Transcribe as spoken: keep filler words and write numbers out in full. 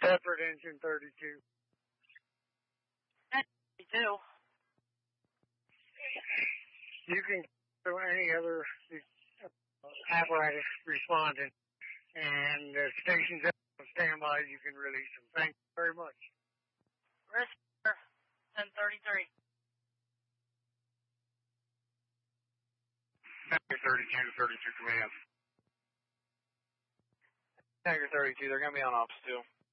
separate engine thirty-two. thirty-two. You can do any other apparatus responding, and the station's on standby. You can release them. Thank you very much. Receiver ten thirty-three. Tiger thirty-two, thirty-two command. Tiger thirty-two, they're going to be on ops too.